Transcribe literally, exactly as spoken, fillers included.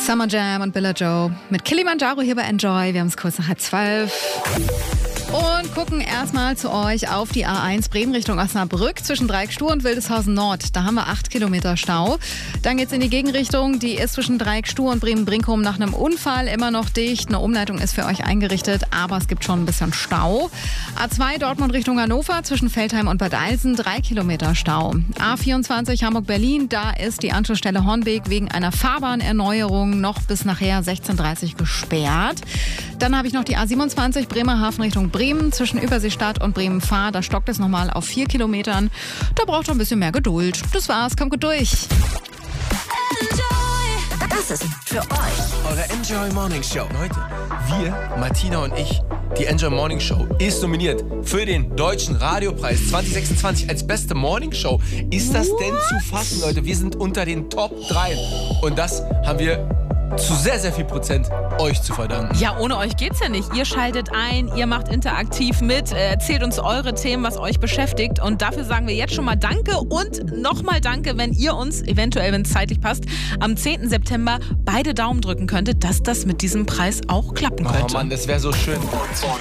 Summer Jam und Billa Joe mit Kilimanjaro hier bei Enjoy. Wir haben es kurz nach halb zwölf. Und gucken erstmal zu euch auf die A eins Bremen Richtung Osnabrück zwischen Dreiecksstuhr und Wildeshausen Nord. Da haben wir acht Kilometer Stau. Dann geht's in die Gegenrichtung. Die ist zwischen Dreiecksstuhr und Bremen-Brinkum nach einem Unfall immer noch dicht. Eine Umleitung ist für euch eingerichtet, aber es gibt schon ein bisschen Stau. A zwei Dortmund Richtung Hannover zwischen Veltheim und Bad Eilsen drei Kilometer Stau. A vierundzwanzig Hamburg-Berlin, da ist die Anschlussstelle Hornbeek wegen einer Fahrbahnerneuerung noch bis nachher sechzehn Uhr dreißig gesperrt. Dann habe ich noch die A siebenundzwanzig Bremerhaven Richtung Bremen zwischen Überseestadt und Bremen-Fahr. Da stockt es nochmal auf vier Kilometern. Da braucht ihr ein bisschen mehr Geduld. Das war's, kommt gut durch. Das ist für euch eure Enjoy Morning Show. Leute, wir, Martina und ich, die Enjoy Morning Show ist nominiert für den Deutschen Radiopreis zwanzig sechsundzwanzig als beste Morning Show. Ist das What? denn zu fassen, Leute? Wir sind unter den Top drei. Und das haben wir zu sehr, sehr viel Prozent euch zu verdanken. Ja, ohne euch geht's ja nicht. Ihr schaltet ein, ihr macht interaktiv mit, erzählt uns eure Themen, was euch beschäftigt. Und dafür sagen wir jetzt schon mal Danke und nochmal Danke, wenn ihr uns, eventuell, wenn es zeitlich passt, am zehnten September beide Daumen drücken könntet, dass das mit diesem Preis auch klappen könnte. Oh Mann, das wäre so schön.